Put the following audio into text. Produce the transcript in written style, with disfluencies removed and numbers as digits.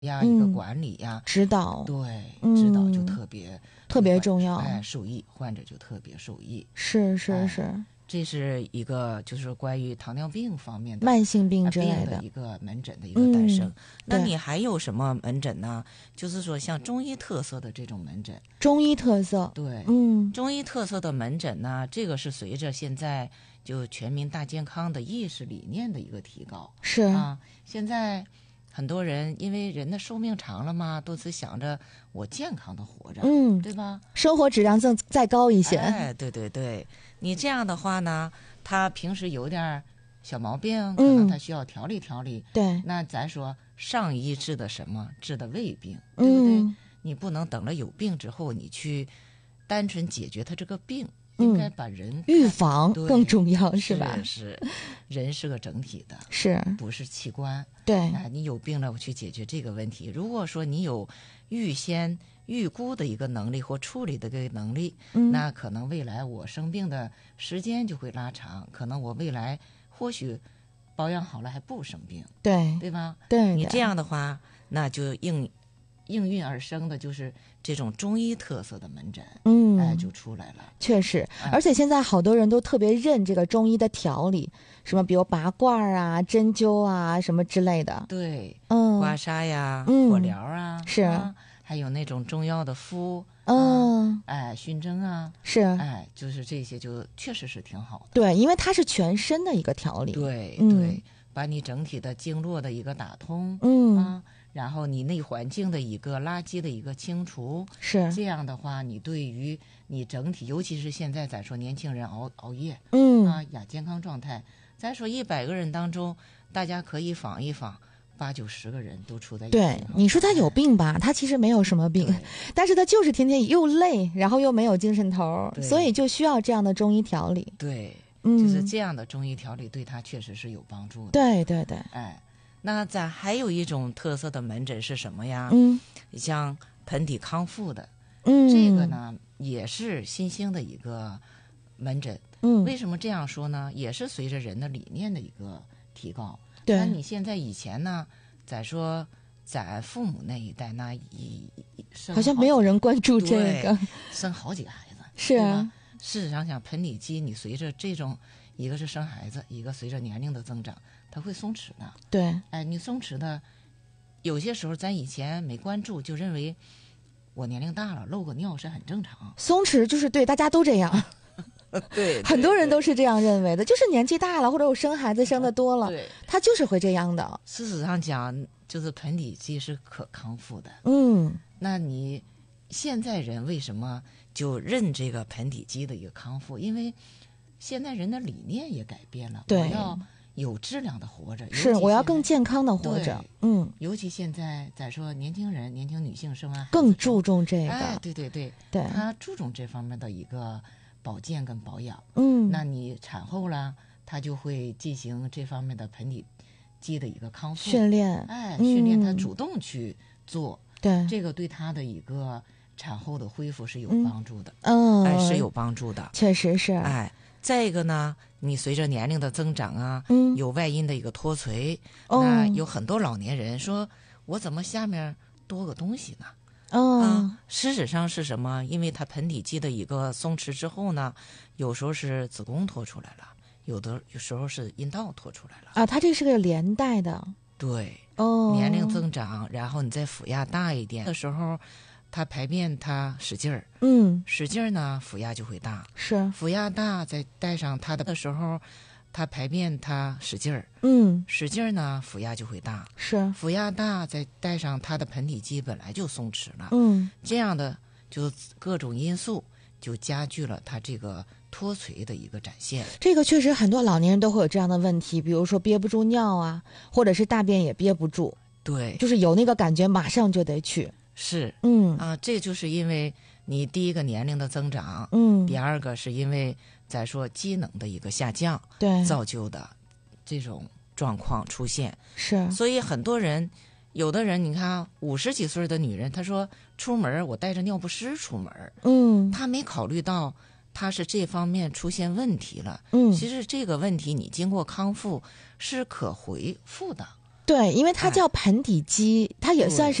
呀，一个管理呀， 指导， 对，指导就特别重要， 受益，患者就特别受益。 是， 这是一个就是关于糖尿病方面的慢性病之类的一个门诊的一个诞生。那你还有什么门诊呢？就是说像中医特色的这种门诊。 中医特色， 对，中医特色的门诊呢，这个是随着现在就全民大健康的意识理念的一个提高。 是啊，现在很多人因为人的寿命长了嘛，都是想着我健康的活着，对吧？ 生活质量再高一些。 对，你这样的话呢，他平时有点小毛病，可能他需要调理调理。 对， 那咱说上医治的什么？治的胃病，对不对？你不能等了有病之后，你去单纯解决他这个病。应该把人预防更重要，是吧？ 是，人是个整体的， 是不是器官？ 对， 你有病了，我去解决这个问题。如果说你有预先预估的一个能力或处理的一个能力，那可能未来我生病的时间就会拉长，可能我未来或许保养好了还不生病，对吧？ 对， 你这样的话，那就应运而生的就是这种中医特色的门诊，就出来了。 确实，而且现在好多人都特别认这个中医的调理，什么比如拔罐啊、针灸啊什么之类的。 对，刮痧呀、火疗啊， 是， 还有那种中药的敷，熏蒸啊， 是， 就是这些就确实是挺好的。 对，因为它是全身的一个调理。 对，把你整体的经络的一个打通，然后你内环境的一个垃圾的一个清除， 是这样的话，你对于你整体，尤其是现在咱说年轻人熬夜，亚健康状态，咱说100个人当中，大家可以访一访，8、9、10个人都处在对，你说他有病吧，他其实没有什么病，但是他就是天天又累，然后又没有精神头，所以就需要这样的中医调理。 对，就是这样的中医调理对他确实是有帮助的。 对， 那咱还有一种特色的门诊是什么呀？像盆底康复的，这个呢也是新兴的一个门诊。为什么这样说呢？也是随着人的理念的一个提高。 对， 那你现在以前呢，咱说咱父母那一代那好像没有人关注这个， 生好几个孩子， 是啊。 事实上讲，盆底肌你随着这种，一个是生孩子，一个随着年龄的增长，它会松弛的。 对， 你松弛的，有些时候咱以前没关注，就认为我年龄大了漏个尿是很正常。 松弛就是对大家都这样， 对， 很多人都是这样认为的，就是年纪大了或者我生孩子生的多了，他就是会这样的。 事实上讲，就是盆底肌是可康复的。那你现在人为什么就认这个盆底肌的一个康复？因为现在人的理念也改变了，我要有质量的活着， 是我要更健康的活着。 尤其现在咱说年轻人、年轻女性生完孩子更注重这个， 对，他注重这方面的一个保健跟保养。那你产后了，他就会进行这方面的盆底肌的一个康复训练， 训练他主动去做。 对， 这个对他的一个产后的恢复是有帮助的。是有帮助的， 确实是。 再一个呢，你随着年龄的增长啊，有外阴的一个脱垂，那有很多老年人说，我怎么下面多个东西呢？事实上是什么？因为他盆底肌的一个松弛之后呢，有时候是子宫脱出来了，有时候是阴道脱出来了。 它这是个连带的。 对，年龄增长，然后你再腹压大一点的时候，他排便他使劲儿，使劲儿呢，腹压就会大。 是， 腹压大，再带上他的时候，他排便他使劲儿，使劲儿呢，腹压就会大。 是， 腹压大，再带上他的盆底肌本来就松弛了，这样的就各种因素就加剧了他这个脱垂的一个展现。 这个确实很多老年人都会有这样的问题，比如说憋不住尿啊，或者是大便也憋不住。 对， 就是有那个感觉，马上就得去。 是，这就是因为你第一个年龄的增长，第二个是因为咱说机能的一个下降， 对， 造就的这种状况出现。 是， 所以很多人，有的人你看50几岁的女人，她说出门我带着尿不湿出门，她没考虑到她是这方面出现问题了。其实这个问题你经过康复是可恢复的。 对，因为它叫盆底肌，它也算是